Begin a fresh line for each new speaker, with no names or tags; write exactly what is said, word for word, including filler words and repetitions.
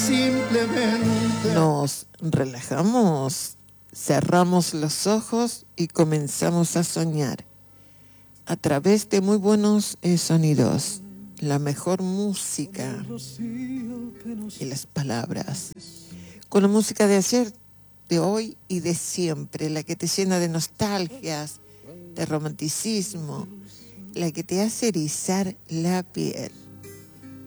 simplemente
nos relajamos, cerramos los ojos y comenzamos a soñar a través de muy buenos eh, sonidos, la mejor música y las palabras, con la música de ayer, de hoy y de siempre, la que te llena de nostalgias, de romanticismo, la que te hace erizar la piel.